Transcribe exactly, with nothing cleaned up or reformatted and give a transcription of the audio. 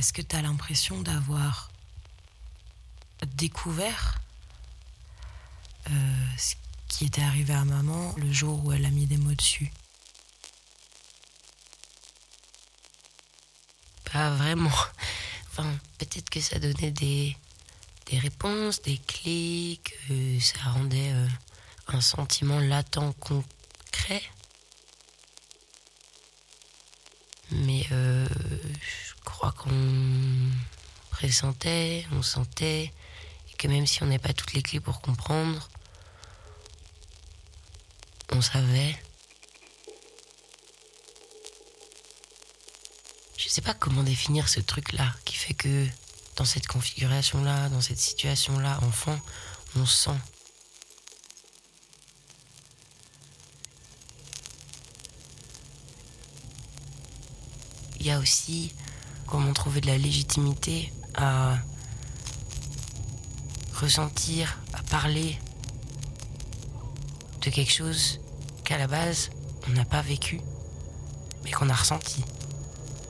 Est-ce que tu as l'impression d'avoir découvert euh, ce qui était arrivé à maman le jour où elle a mis des mots dessus? Pas vraiment. Enfin, peut-être que ça donnait des, des réponses, des clés, que ça rendait euh, un sentiment latent, concret. Mais euh, je crois qu'on pressentait, on sentait, et que même si on n'avait pas toutes les clés pour comprendre, on savait. Je sais pas comment définir ce truc-là qui fait que dans cette configuration-là, dans cette situation-là, enfant, on sent. Il y a aussi comment trouver de la légitimité à ressentir, à parler de quelque chose qu'à la base, on n'a pas vécu, mais qu'on a ressenti.